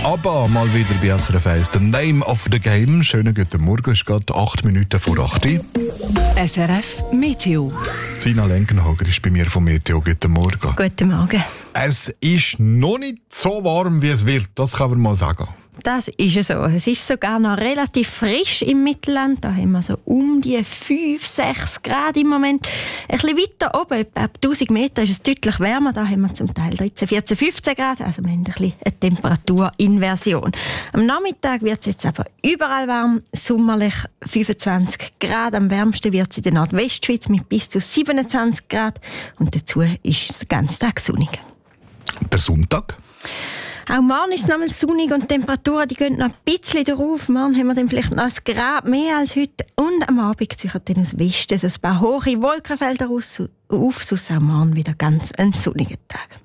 Aber mal wieder bei SRF 1, the name of the game. Schönen guten Morgen, es ist gerade 8 Minuten vor 8 Uhr. SRF Meteo. Sina Lenkenhager ist bei mir vom Meteo. Guten Morgen. Guten Morgen. Es ist noch nicht so warm, wie es wird, das kann man mal sagen. Das ist es so. Es ist sogar noch relativ frisch im Mittelland. Da haben wir so um die 5-6 Grad im Moment. Ein bisschen weiter oben, etwa ab 1000 Meter, ist es deutlich wärmer. Da haben wir zum Teil 13, 14, 15 Grad. Also wir haben ein bisschen eine Temperaturinversion. Am Nachmittag wird es jetzt aber überall warm. Sommerlich 25 Grad. Am wärmsten wird es in der Nordwestschweiz mit bis zu 27 Grad. Und dazu ist es den ganzen Tag sonnig. Der Sonntag? Auch morgen ist es nochmal sonnig und die Temperaturen die gehen noch ein bisschen drauf. Morgen haben wir dann vielleicht noch ein Grad mehr als heute. Und am Abend ziehen dann aus Westen ein paar hohe Wolkenfelder auf, sonst auch morgen wieder ganz ein sonniger Tag.